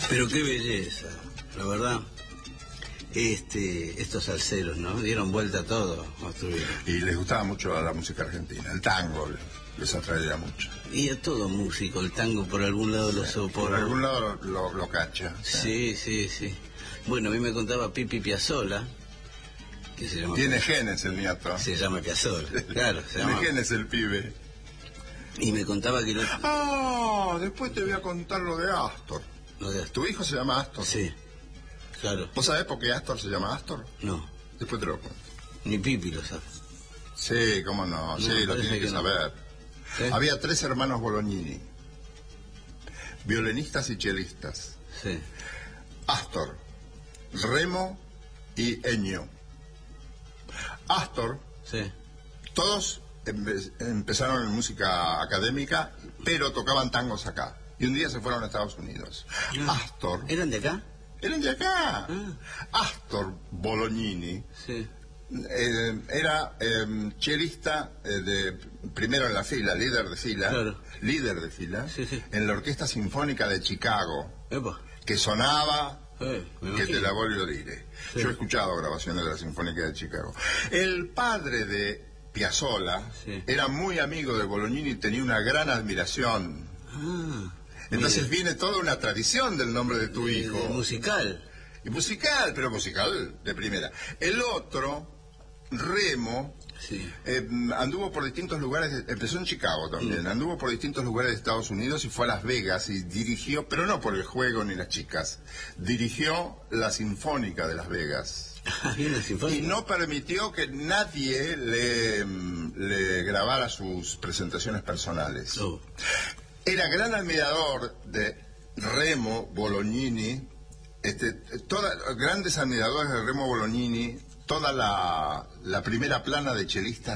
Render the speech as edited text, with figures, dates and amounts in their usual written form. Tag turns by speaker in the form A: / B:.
A: Pero qué belleza, la verdad. Estos salseros, ¿no? Dieron vuelta a todo.
B: Y les gustaba mucho la música argentina, el tango les atraía mucho.
A: Y a todo músico, el tango por algún lado lo soporta.
B: Por algún lado lo cacha.
A: Sí. Bueno, a mí me contaba Pipi Piazzolla, que se llama...
B: Tiene genes el nieto.
A: Se llama Piazzolla, claro.
B: Tiene genes el pibe.
A: Y me contaba que...
B: Después te voy a contar lo de Astor. ¿Tu hijo se llama Astor?
A: Sí, claro.
B: ¿Vos sabés por qué Astor se llama Astor?
A: No.
B: Después te lo cuento.
A: Ni Pipi lo sabe.
B: Sí, cómo no. Sí, lo tiene que saber. ¿Sí? Había 3 hermanos Bolognini, violinistas y chelistas.
A: Sí.
B: Astor, Remo y Ennio. Astor,
A: sí.
B: Todos empezaron en música académica, pero tocaban tangos acá. Y un día se fueron a Estados Unidos. Astor...
A: ¿Eran de acá?
B: Eran de acá. Astor Bolognini...
A: Sí.
B: Era chelista primero en la fila, líder de fila,
A: claro.
B: Sí. En la Orquesta Sinfónica de Chicago.
A: Epa.
B: Que sonaba, que te la voglio dire. Sí. Yo he escuchado grabaciones de la Sinfónica de Chicago. El padre de Piazzolla era muy amigo de Bolognini y tenía una gran admiración. Entonces viene toda una tradición del nombre de tu hijo.
A: Musical.
B: Y musical, pero musical de primera. El otro, Remo, anduvo por distintos lugares, empezó en Chicago también, anduvo por distintos lugares de Estados Unidos y fue a Las Vegas y dirigió, pero no por el juego ni las chicas, dirigió la Sinfónica de Las Vegas. Y no permitió que nadie le grabara sus presentaciones personales. Era gran admirador de Remo Bolognini, grandes admiradores de Remo Bolognini. Toda la primera plana de chelistas